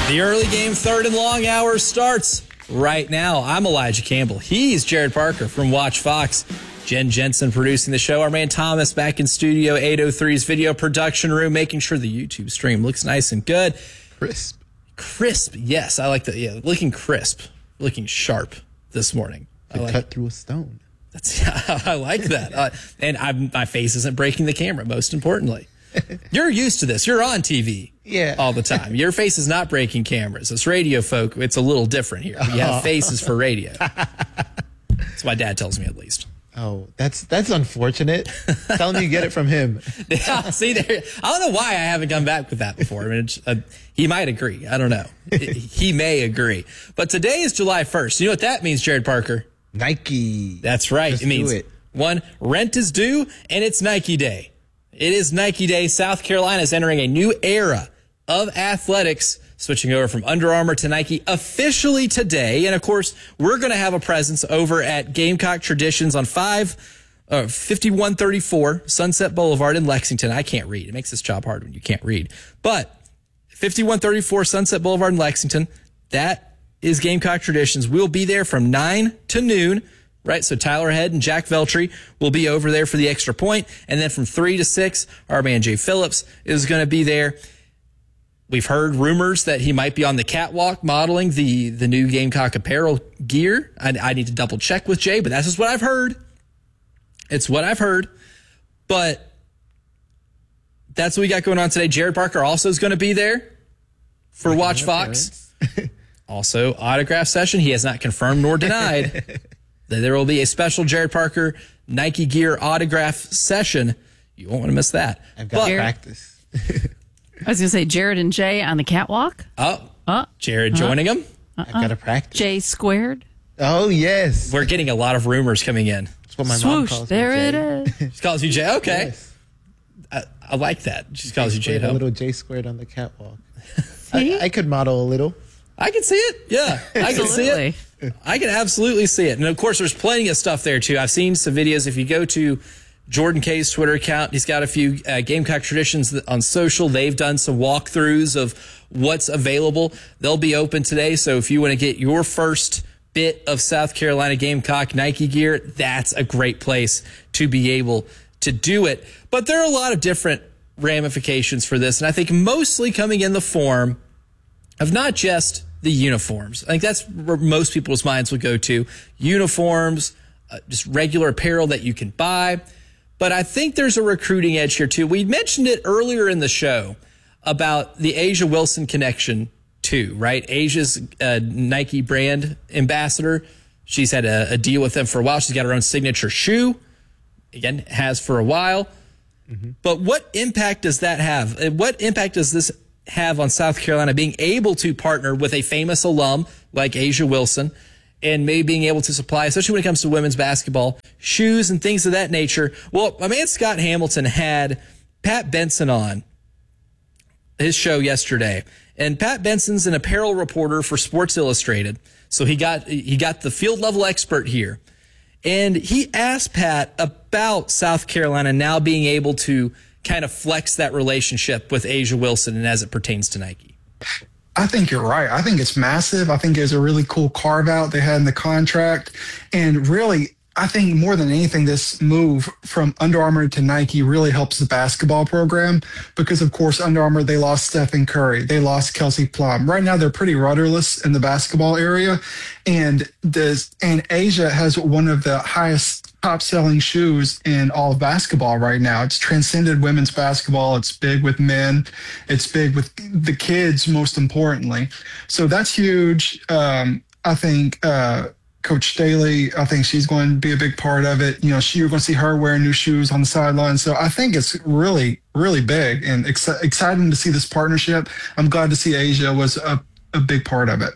The early game, third and long hour starts right now. I'm Elijah Campbell. He's Jared Parker from Watch Fox. Jen Jensen producing the show. Our man Thomas back in Studio 803's video production room, making sure the YouTube stream looks nice and good. Crisp, yes. I like that. Yeah, looking crisp, looking sharp this morning. Cut through a stone. I like that. And my face isn't breaking the camera, most importantly. You're used to this. You're on TV all the time. Your face is not breaking cameras. It's radio folk. It's a little different here. You have faces for radio. That's what my dad tells me, at least. Oh, that's unfortunate. Tell me you get it from him. See, there. I don't know why I haven't come back with that before. I mean, he might agree. I don't know. He may agree. But today is July 1st. You know what that means, Jared Parker? Nike. That's right. Just it means, do it. one, rent is due, and it's Nike Day. It is Nike Day. South Carolina is entering a new era of athletics, switching over from Under Armour to Nike officially today. And, of course, we're going to have a presence over at Gamecock Traditions on 5134 Sunset Boulevard in Lexington. I can't read. It makes this job hard when you can't read. But 5134 Sunset Boulevard in Lexington, that is Gamecock Traditions. We'll be there from 9 to noon. Right, so Tyler Head and Jack Veltri will be over there for the extra point. And then from 3 to 6, our man Jay Phillips is going to be there. We've heard rumors that he might be on the catwalk modeling the new Gamecock apparel gear. I need to double check with Jay, but that's just what I've heard. It's what I've heard. But that's what we got going on today. Jared Parker also is going to be there for Watch Fox. Also, autograph session. He has not confirmed nor denied. There will be a special Jared Parker Nike gear autograph session. You won't want to miss that. I've got to practice. I was going to say Jared and Jay on the catwalk. Jared joining him. I've got to practice. Jay squared. Oh, yes. We're getting a lot of rumors coming in. That's what my mom calls me. There Jay. it is. She calls you Jay? Okay. Yes. I like that. She calls you Jay. A little J squared on the catwalk. See? I could model a little. I can see it. Yeah, I can see it. I can absolutely see it. And, of course, there's plenty of stuff there, too. I've seen some videos. If you go to Jordan K's Twitter account, he's got a few Gamecock Traditions on social. They've done some walkthroughs of what's available. They'll be open today. So if you want to get your first bit of South Carolina Gamecock Nike gear, that's a great place to be able to do it. But there are a lot of different ramifications for this. And I think mostly coming in the form of not just the uniforms. I think that's where most people's minds would go to. Uniforms, just regular apparel that you can buy. But I think there's a recruiting edge here, too. We mentioned it earlier in the show about the A'ja Wilson connection, too, right? Asia's Nike brand ambassador. She's had a deal with them for a while. She's got her own signature shoe. Again, has for a while. Mm-hmm. But what impact does that have? What impact does this have on South Carolina being able to partner with a famous alum like A'ja Wilson and maybe being able to supply, especially when it comes to women's basketball, shoes and things of that nature? Well, my man Scott Hamilton had Pat Benson on his show yesterday, and Pat Benson's an apparel reporter for Sports Illustrated, so he got the field level expert here, and he asked Pat about South Carolina now being able to kind of flex that relationship with A'ja Wilson and as it pertains to Nike. I think you're right. I think it's massive. I think it's a really cool carve out they had in the contract. And really, I think more than anything, this move from Under Armour to Nike really helps the basketball program because, of course, Under Armour, they lost Stephen Curry. They lost Kelsey Plum. Right now, they're pretty rudderless in the basketball area. And A'ja has one of the highest top-selling shoes in all of basketball right now. It's transcended women's basketball. It's big with men. It's big with the kids, most importantly. So that's huge. I think Coach Staley, I think she's going to be a big part of it. You know, you're going to see her wearing new shoes on the sideline. So I think it's really, really big and exciting to see this partnership. I'm glad to see A'ja was a big part of it.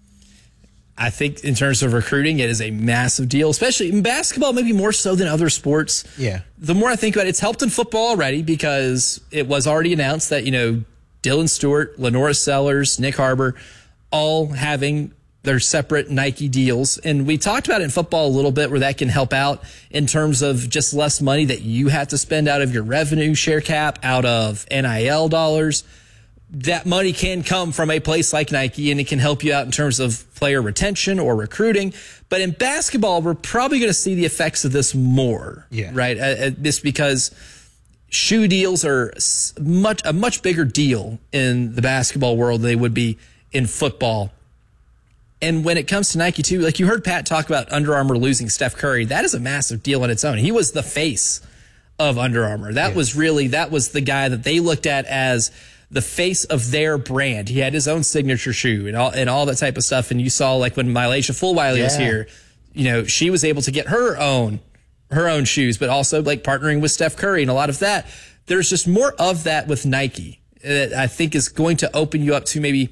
I think in terms of recruiting, it is a massive deal, especially in basketball, maybe more so than other sports. Yeah. The more I think about it, it's helped in football already because it was already announced that, Dylan Stewart, Lenora Sellers, Nick Harbor, all having their separate Nike deals. And we talked about it in football a little bit where that can help out in terms of just less money that you have to spend out of your revenue share cap, out of NIL dollars. that money can come from a place like Nike, and it can help you out in terms of player retention or recruiting. But in basketball, we're probably going to see the effects of this more, right? This because shoe deals are a much bigger deal in the basketball world than they would be in football. And when it comes to Nike too, like you heard Pat talk about Under Armour losing Steph Curry, that is a massive deal on its own. He was the face of Under Armour. That was the guy that they looked at as the face of their brand. He had his own signature shoe and all that type of stuff. And you saw like when Mylasia Fulwiley was here, she was able to get her own shoes, but also like partnering with Steph Curry and a lot of that. There's just more of that with Nike that I think is going to open you up to maybe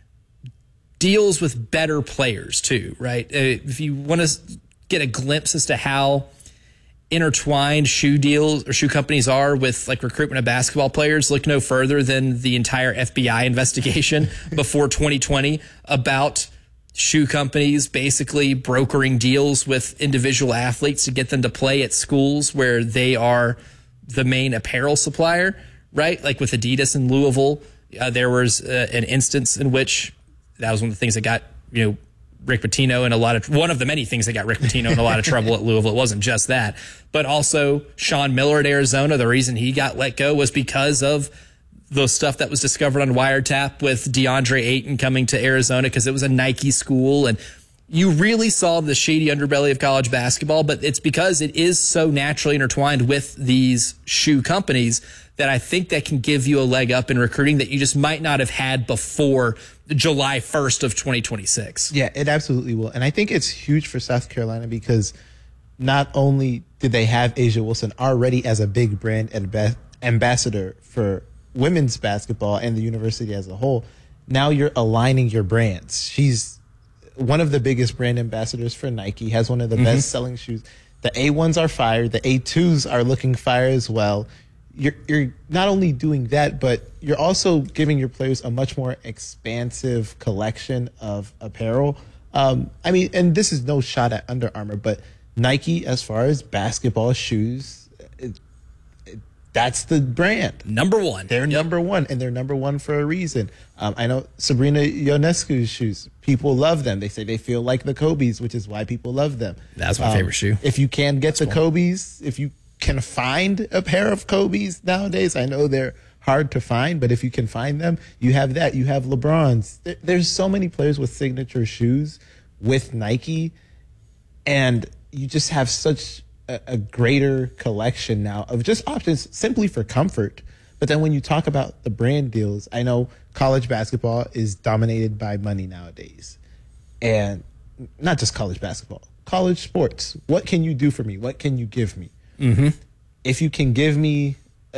deals with better players too, right? If you want to get a glimpse as to how intertwined shoe deals or shoe companies are with like recruitment of basketball players, look no further than the entire FBI investigation before 2020 about shoe companies basically brokering deals with individual athletes to get them to play at schools where they are the main apparel supplier, right? Like with Adidas in Louisville, there was an instance in which that was one of the things that got, Rick Pitino and one of the many things that got Rick Pitino in a lot of trouble at Louisville. It wasn't just that, but also Sean Miller at Arizona. The reason he got let go was because of the stuff that was discovered on Wiretap with DeAndre Ayton coming to Arizona because it was a Nike school. And you really saw the shady underbelly of college basketball, but it's because it is so naturally intertwined with these shoe companies that I think that can give you a leg up in recruiting that you just might not have had before July 1st of 2026. Yeah, it absolutely will. And I think it's huge for South Carolina because not only did they have Asia Wilson already as a big brand ambassador for women's basketball and the university as a whole, now you're aligning your brands. She's one of the biggest brand ambassadors for Nike, has one of the best selling shoes. The A1s are fire. The A2s are looking fire as well. You're not only doing that, but you're also giving your players a much more expansive collection of apparel. And this is no shot at Under Armour, but Nike, as far as basketball shoes, that's the brand. Number one. They're number one, and they're number one for a reason. I know Sabrina Ionescu's shoes. People love them. They say they feel like the Kobe's, which is why people love them. That's my favorite shoe. If you can get the Kobe's, if you can find a pair of Kobe's nowadays, I know they're hard to find, but if you can find them, you have that. You have LeBron's. There's so many players with signature shoes with Nike, and you just have such a greater collection now of just options simply for comfort. But then when you talk about the brand deals, I know college basketball is dominated by money nowadays. And not just college basketball, college sports. What can you do for me? What can you give me? If you can give me,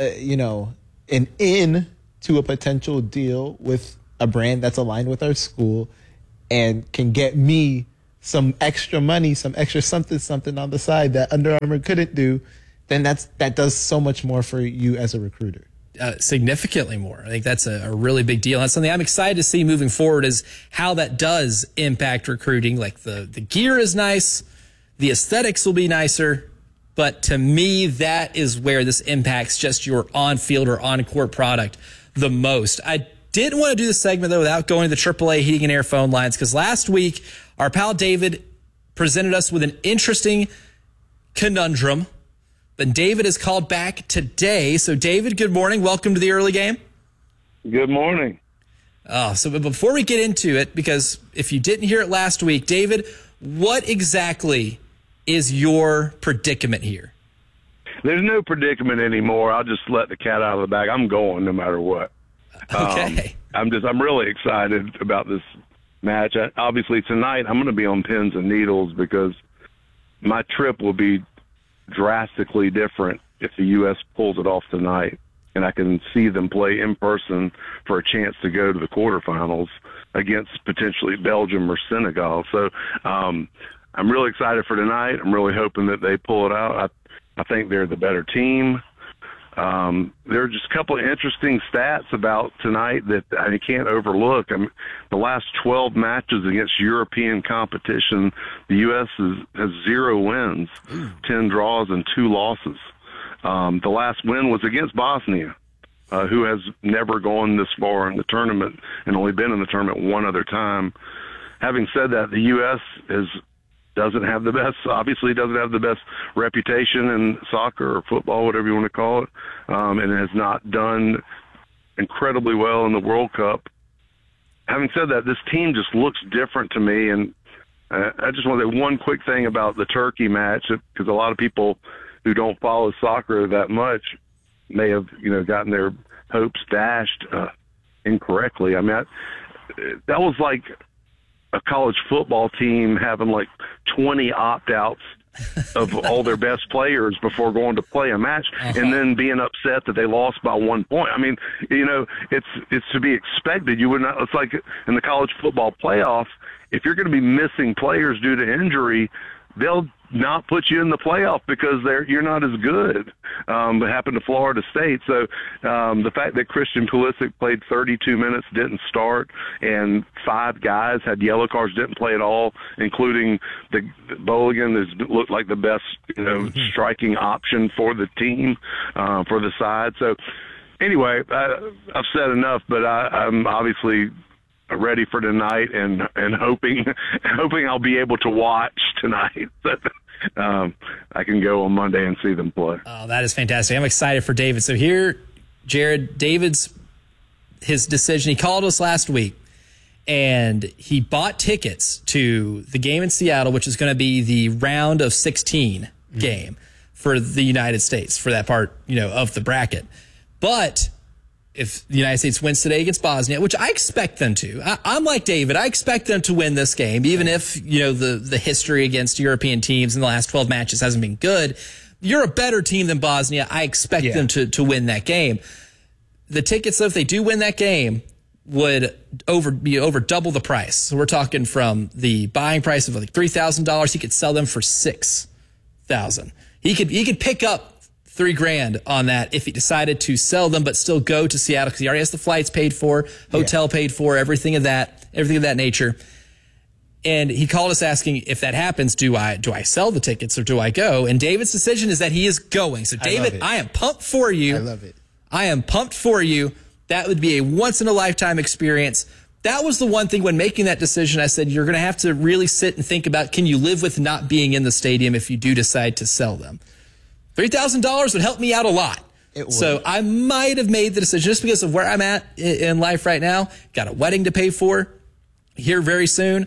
an in to a potential deal with a brand that's aligned with our school and can get me some extra money, some extra something on the side that Under Armour couldn't do, then that does so much more for you as a recruiter. Significantly more. I think that's a really big deal. That's something I'm excited to see moving forward is how that does impact recruiting. Like the gear is nice, the aesthetics will be nicer, but to me, that is where this impacts just your on-field or on-court product the most. I didn't want to do this segment, though, without going to the AAA Heating and Air phone lines, because last week, our pal David presented us with an interesting conundrum. But David is called back today. So, David, good morning. Welcome to the early game. Good morning. But before we get into it, because if you didn't hear it last week, David, what exactly is your predicament here? There's no predicament anymore. I'll just let the cat out of the bag. I'm going no matter what. Okay. I'm really excited about this match. Obviously, tonight I'm going to be on pins and needles because my trip will be drastically different if the U.S. pulls it off tonight, and I can see them play in person for a chance to go to the quarterfinals against potentially Belgium or Senegal. So I'm really excited for tonight. I'm really hoping that they pull it out. I think they're the better team. There are just a couple of interesting stats about tonight that I can't overlook. The last 12 matches against European competition, the U.S. has 0 wins, 10 draws, and 2 losses. The last win was against Bosnia. who has never gone this far in the tournament and only been in the tournament one other time. Having said that, the U.S. doesn't have the best reputation in soccer or football, whatever you want to call it, and has not done incredibly well in the World Cup. Having said that, this team just looks different to me, and I just want to say one quick thing about the Turkey match, because a lot of people who don't follow soccer that much may have, gotten their hopes dashed incorrectly. I mean, that was like a college football team having like 20 opt-outs of all their best players before going to play a match, and then being upset that they lost by 1 point. I mean, it's to be expected. You would not. It's like in the college football playoff, if you're going to be missing players due to injury, they'll not put you in the playoff because you're not as good. It happened to Florida State. So the fact that Christian Pulisic played 32 minutes, didn't start, and 5 guys had yellow cards, didn't play at all, including the Boligan, who looked like the best striking option for the team, for the side. So anyway, I've said enough, but I'm obviously ready for tonight and hoping I'll be able to watch tonight. I can go on Monday and see them play. Oh, that is fantastic. I'm excited for David. So here, Jared, his decision, he called us last week, and he bought tickets to the game in Seattle, which is going to be the round of 16 game for the United States, for that part, of the bracket. But if the United States wins today against Bosnia, which I expect them to, I'm like David, I expect them to win this game, even if, the history against European teams in the last 12 matches hasn't been good. You're a better team than Bosnia. I expect them to win that game. The tickets, though, if they do win that game, would be over double the price. So we're talking from the buying price of like $3,000. He could sell them for $6,000. He could pick up $3,000 on that if he decided to sell them, but still go to Seattle, because he already has the flights paid for, hotel paid for, everything of that nature. And he called us asking, if that happens, do I sell the tickets or do I go? And David's decision is that he is going. So David, I am pumped for you. I love it. I am pumped for you. That would be a once in a lifetime experience. That was the one thing when making that decision. I said, you're going to have to really sit and think about, can you live with not being in the stadium if you do decide to sell them? $3,000 would help me out a lot. So I might have made the decision just because of where I'm at in life right now. Got a wedding to pay for here very soon.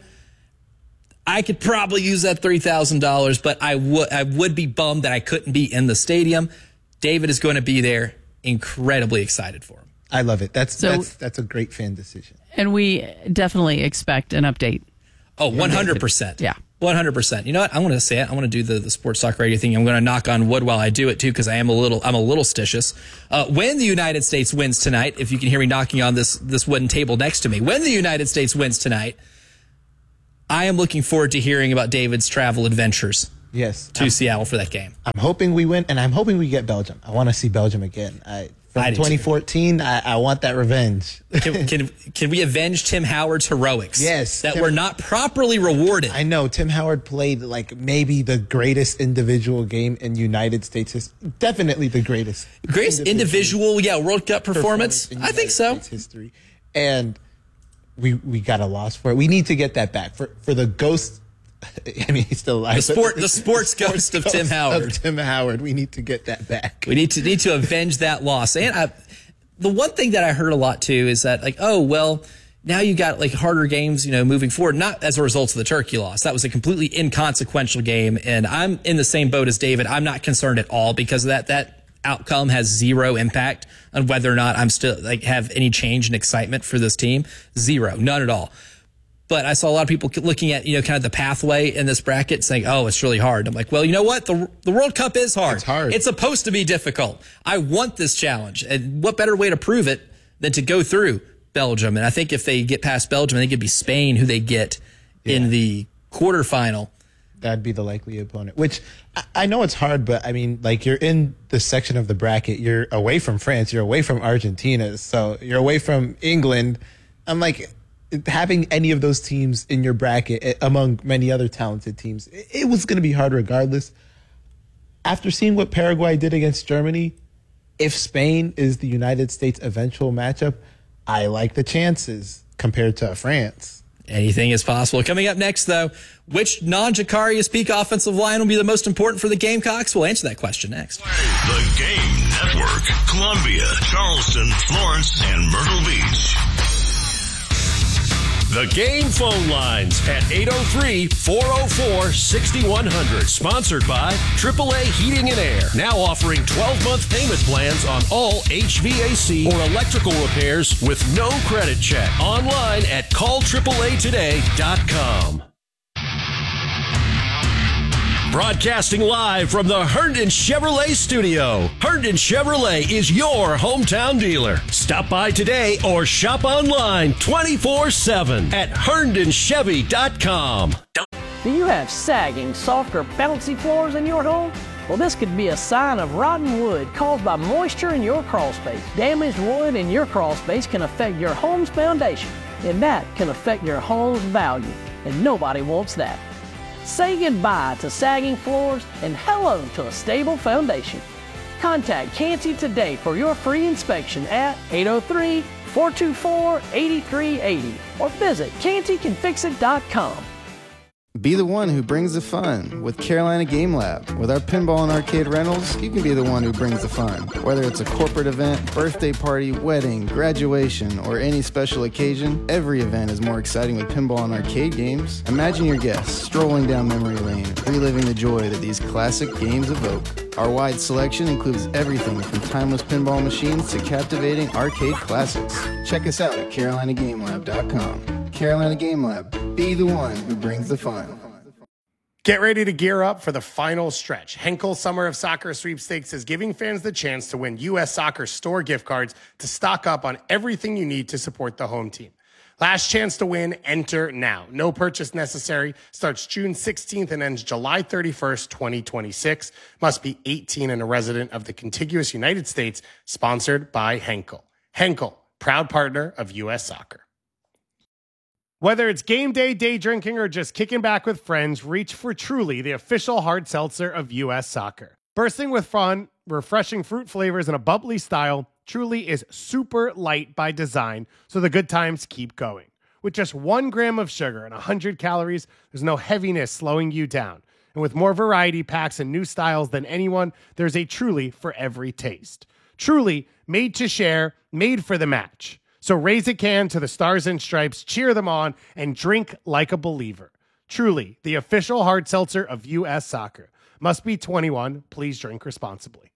I could probably use that $3,000, but I would be bummed that I couldn't be in the stadium. David is going to be there. Incredibly excited for him. I love it. That's a great fan decision. And we definitely expect an update. Oh, 100%. Yeah. 100%. You know what? I want to say it. I want to do the sports talk radio thing. I'm going to knock on wood while I do it too, because I'm a little stitious. When the United States wins tonight, if you can hear me knocking on this wooden table next to me, when the United States wins tonight, I am looking forward to hearing about David's travel adventures. Yes. To Seattle for that game. I'm hoping we win, and I'm hoping we get Belgium. I want to see Belgium again. From 2014, I want that revenge. Can we avenge Tim Howard's heroics? Yes. That were not properly rewarded. I know. Tim Howard played like maybe the greatest individual game in United States history. Definitely the greatest. Greatest individual World Cup performance? I think so. States history. And we got a loss for it. We need to get that back. For the ghost, I mean, he's still alive. The sports ghost of Tim Howard. Tim Howard. We need to get that back. We need to avenge that loss. And the one thing that I heard a lot too is that now you got like harder games, moving forward, not as a result of the Turkey loss. That was a completely inconsequential game. And I'm in the same boat as David. I'm not concerned at all because of that. That outcome has zero impact on whether or not I'm still have any change in excitement for this team. Zero, none at all. But I saw a lot of people looking at, kind of the pathway in this bracket saying, oh, it's really hard. I'm like, well, you know what? The World Cup is hard. It's hard. It's supposed to be difficult. I want this challenge. And what better way to prove it than to go through Belgium? And I think if they get past Belgium, I think it'd be Spain who they get in the quarterfinal. That'd be the likely opponent, which I know it's hard, but I mean, you're in the section of the bracket. You're away from France. You're away from Argentina. So you're away from England. I'm like, having any of those teams in your bracket among many other talented teams, it was going to be hard regardless. After seeing what Paraguay did against Germany, if Spain is the United States' eventual matchup, I like the chances compared to France. Anything is possible. Coming up next, though, which non-Jacarius peak offensive line will be the most important for the Gamecocks? We'll answer that question next. The Game Network, Columbia, Charleston, Florence, and Myrtle Beach. The Game phone lines at 803-404-6100. Sponsored by AAA Heating and Air. Now offering 12-month payment plans on all HVAC or electrical repairs with no credit check. Online at callAAAtoday.com. Broadcasting live from the Herndon Chevrolet studio. Herndon Chevrolet is your hometown dealer. Stop by today or shop online 24/7 at HerndonChevy.com. Do you have sagging, soft, or bouncy floors in your home? Well, this could be a sign of rotten wood caused by moisture in your crawl space. Damaged wood in your crawl space can affect your home's foundation, and that can affect your home's value, and nobody wants that. Say goodbye to sagging floors and hello to a stable foundation. Contact Canty today for your free inspection at 803-424-8380 or visit cantycanfixit.com. Be the one who brings the fun with Carolina Game Lab. With our pinball and arcade rentals, you can be the one who brings the fun. Whether it's a corporate event, birthday party, wedding, graduation, or any special occasion, every event is more exciting with pinball and arcade games. Imagine your guests strolling down memory lane, reliving the joy that these classic games evoke. Our wide selection includes everything from timeless pinball machines to captivating arcade classics. Check us out at CarolinaGameLab.com. Carolina Game Lab. Be the one who brings the fun. Get ready to gear up for the final stretch. Henkel Summer of Soccer Sweepstakes is giving fans the chance to win U.S. Soccer store gift cards to stock up on everything you need to support the home team. Last chance to win, enter now. No purchase necessary. Starts June 16th and ends July 31st, 2026. Must be 18 and a resident of the contiguous United States. Sponsored by Henkel. Henkel, proud partner of U.S. Soccer. Whether it's game day, day drinking, or just kicking back with friends, reach for Truly, the official hard seltzer of U.S. Soccer. Bursting with fun, refreshing fruit flavors, and a bubbly style, Truly is super light by design, so the good times keep going. With just 1 gram of sugar and 100 calories, there's no heaviness slowing you down. And with more variety packs and new styles than anyone, there's a Truly for every taste. Truly, made to share, made for the match. So raise a can to the Stars and Stripes, cheer them on, and drink like a believer. Truly, the official hard seltzer of U.S. Soccer. Must be 21. Please drink responsibly.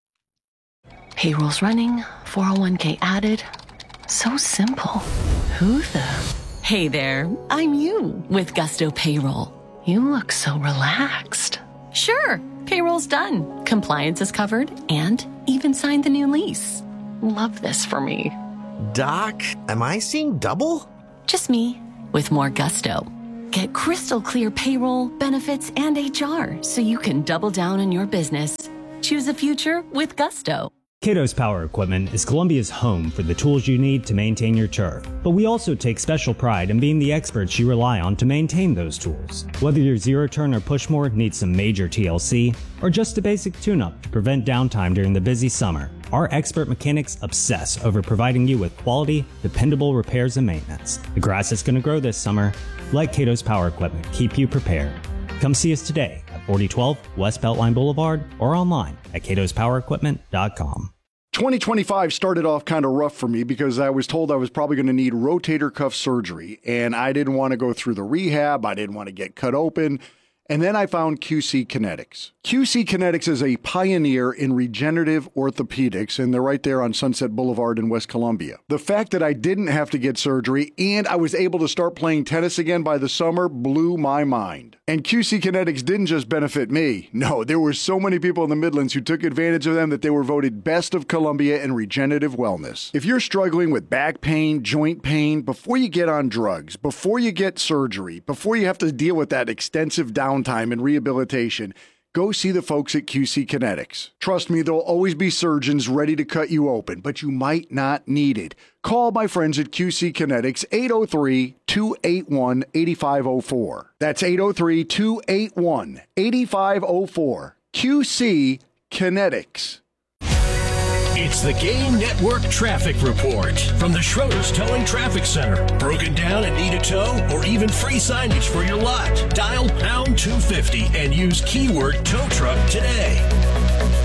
Payroll's running, 401k added. So simple. Who the? Hey there, I'm you with Gusto Payroll. You look so relaxed. Sure, payroll's done. Compliance is covered and even signed the new lease. Love this for me. Doc, am I seeing double? Just me, with more gusto. Get crystal clear payroll, benefits, and HR so you can double down on your business. Choose a future with gusto. Cato's Power Equipment is Columbia's home for the tools you need to maintain your turf. But we also take special pride in being the experts you rely on to maintain those tools. Whether your zero-turn or pushmower needs some major TLC, or just a basic tune-up to prevent downtime during the busy summer, our expert mechanics obsess over providing you with quality, dependable repairs and maintenance. The grass is going to grow this summer. Let Cato's Power Equipment keep you prepared. Come see us today at 4012 West Beltline Boulevard or online at catospowerequipment.com. 2025 started off kind of rough for me because I was told I was probably going to need rotator cuff surgery, and I didn't want to go through the rehab. I didn't want to get cut open. And then I found QC Kinetics. QC Kinetics is a pioneer in regenerative orthopedics, and they're right there on Sunset Boulevard in West Columbia. The fact that I didn't have to get surgery and I was able to start playing tennis again by the summer blew my mind. And QC Kinetics didn't just benefit me. No, there were so many people in the Midlands who took advantage of them that they were voted Best of Columbia in regenerative wellness. If you're struggling with back pain, joint pain, before you get on drugs, before you get surgery, before you have to deal with that extensive downtime and rehabilitation, go see the folks at QC Kinetics. Trust me, there'll always be surgeons ready to cut you open, but you might not need it. Call my friends at QC Kinetics, 803-281-8504. That's 803-281-8504. QC Kinetics. It's the Game Network Traffic Report from the Schroeder's Towing Traffic Center. Broken down and need a tow or even free signage for your lot? Dial pound 250 and use keyword tow truck today.